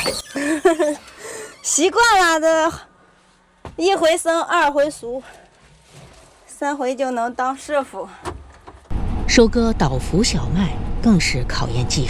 习惯了的，一回生二回熟，3回就能当师傅。 收割倒伏小麦更是考验技术。